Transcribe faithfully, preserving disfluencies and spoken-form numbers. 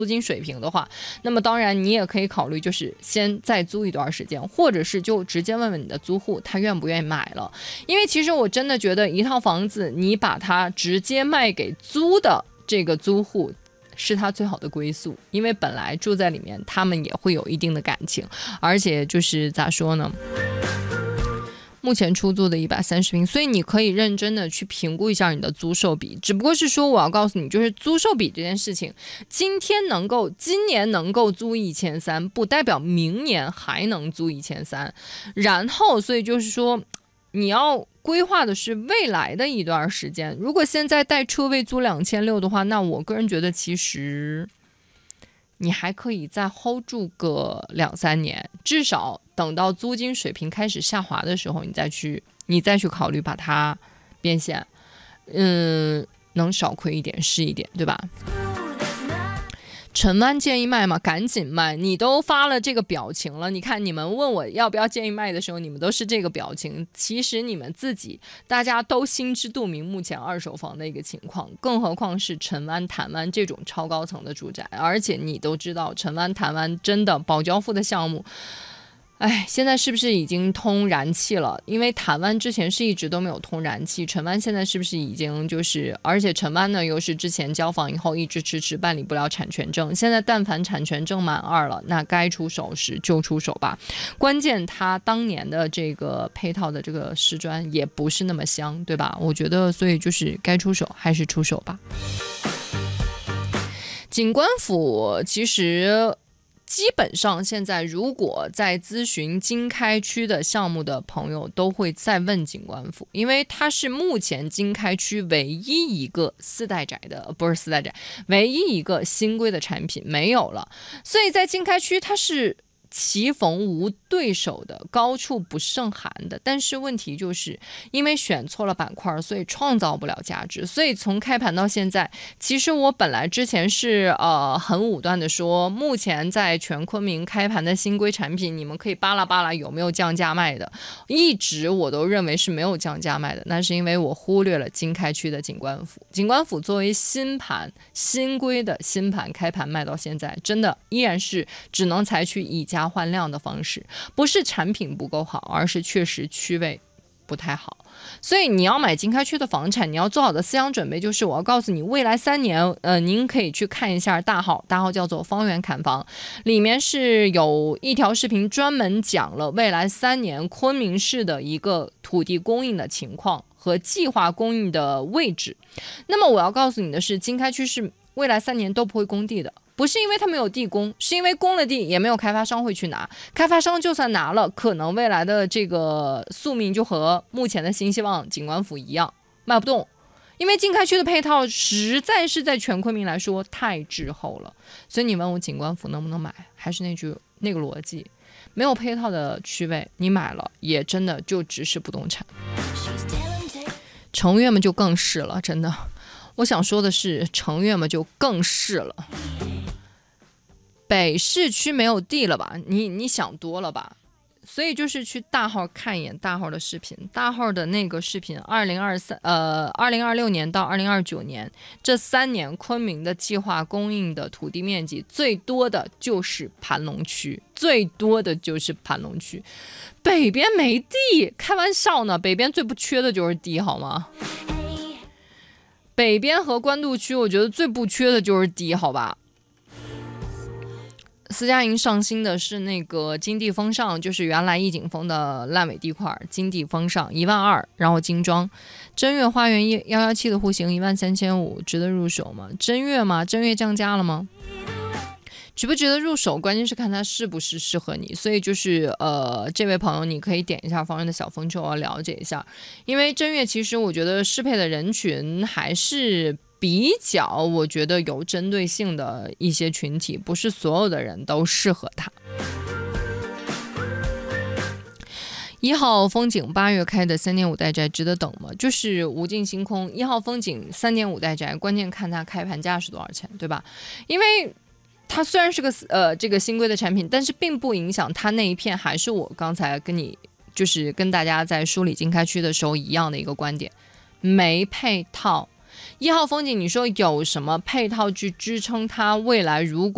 租金水平的话，那么当然你也可以考虑就是先再租一段时间，或者是就直接问问你的租户他愿不愿意买了。因为其实我真的觉得一套房子你把它直接卖给租的这个租户是他最好的归宿，因为本来住在里面他们也会有一定的感情，而且就是咋说呢，目前出租的一百三十平，所以你可以认真的去评估一下你的租售比。只不过是说我要告诉你，就是租售比这件事情，今天能够今年能够租一千三，不代表明年还能租一千三。然后所以就是说你要规划的是未来的一段时间。如果现在带车位租两千六的话，那我个人觉得其实你还可以再 hold 住个两三年，至少等到租金水平开始下滑的时候，你再去你再去考虑把它变现，嗯，能少亏一点是一点，对吧？陈湾建议卖吗？赶紧卖！你都发了这个表情了，你看你们问我要不要建议卖的时候，你们都是这个表情。其实你们自己大家都心知肚明，目前二手房的一个情况，更何况是陈湾、潭湾这种超高层的住宅，而且你都知道，陈湾、潭湾真的保交付的项目。哎，现在是不是已经通燃气了？因为潭湾之前是一直都没有通燃气，陈湾现在是不是已经就是，而且陈湾呢又是之前交房以后一直迟迟办理不了产权证，现在但凡产权证满二了，那该出手时就出手吧。关键他当年的这个配套的这个石砖也不是那么香，对吧？我觉得，所以就是该出手还是出手吧。景观府其实基本上现在如果在咨询经开区的项目的朋友都会再问景观府，因为它是目前经开区唯一一个四代宅的，不是四代宅，唯一一个新规的产品没有了，所以在经开区它是棋逢无对手的，高处不胜寒的。但是问题就是因为选错了板块，所以创造不了价值。所以从开盘到现在，其实我本来之前是呃很武断的说，目前在全昆明开盘的新规产品，你们可以巴拉巴拉有没有降价卖的，一直我都认为是没有降价卖的，那是因为我忽略了经开区的景观府。景观府作为新盘新规的新盘开盘卖到现在，真的依然是只能采取以价换量的方式，不是产品不够好，而是确实区位不太好。所以你要买经开区的房产，你要做好的思想准备就是我要告诉你，未来三年呃，您可以去看一下大号，大号叫做方圆砍房，里面是有一条视频专门讲了未来三年昆明市的一个土地供应的情况和计划供应的位置。那么我要告诉你的是，经开区是未来三年都不会供地的，不是因为他没有地供，是因为供了地也没有开发商会去拿，开发商就算拿了，可能未来的这个宿命就和目前的新希望景观府一样，卖不动。因为经开区的配套实在是在全昆明来说太滞后了，所以你问我景观府能不能买，还是那句那个逻辑，没有配套的区位，你买了也真的就只是不动产。城岳嘛就更是了，真的。我想说的是，城岳嘛就更是了。北市区没有地了吧？你你想多了吧？所以就是去大号看一眼大号的视频，大号的那个视频，二零二三呃二零二六年到二零二九年这三年，昆明的计划供应的土地面积最多的就是盘龙区，最多的就是盘龙区，北边没地，开玩笑呢，北边最不缺的就是地，好吗？北边和官渡区，我觉得最不缺的就是地，好吧？私家营上新的是那个金地峰上，就是原来逸景峰的烂尾地块，金地峰上一万二，然后精装。真月花园一幺幺七的户型一万三千五，值得入手吗？真月吗？真月降价了吗？值不值得入手，关键是看它是不是适合你。所以就是呃，这位朋友你可以点一下方圆的小风车，了解一下。因为真月其实我觉得适配的人群还是比较我觉得有针对性的一些群体，不是所有的人都适合它。一号风景八月开的三点五代宅值得等吗？就是无尽星空一号风景三点五代宅，关键看它开盘价是多少钱，对吧？因为它虽然是个呃这个新规的产品，但是并不影响它那一片还是我刚才跟你就是跟大家在梳理经开区的时候一样的一个观点，没配套。一号风景你说有什么配套去支撑它未来如果